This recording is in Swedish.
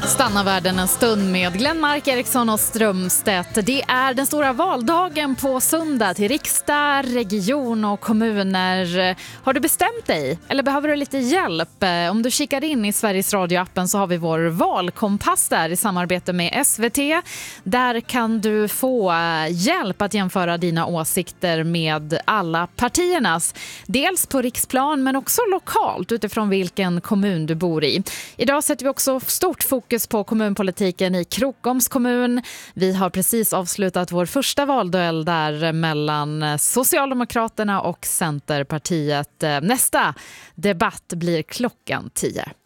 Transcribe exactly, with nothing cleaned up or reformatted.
Stanna världen en stund med Glenmark, Eriksson och Strömstedt. Det är den stora valdagen på söndag till riksdag, region och kommuner. Har du bestämt dig eller behöver du lite hjälp? Om du kikar in i Sveriges Radio-appen så har vi vår valkompass där i samarbete med S V T. Där kan du få hjälp att jämföra dina åsikter med alla partiernas. Dels på riksplan men också lokalt utifrån vilken kommun du bor i. Idag sätter vi också stort fokus på kommunpolitiken i Krokoms kommun. Vi har precis avslutat vår första valduell där mellan Socialdemokraterna och Centerpartiet. Nästa debatt blir klockan tio.